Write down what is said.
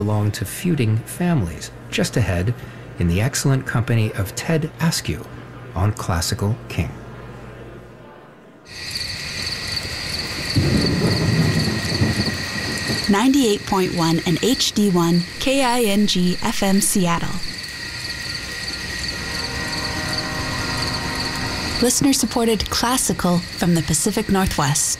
belong to feuding families, just ahead in the excellent company of Ted Askew on Classical King. .1 and HD1 KING FM Seattle. Listener-supported classical from the Pacific Northwest.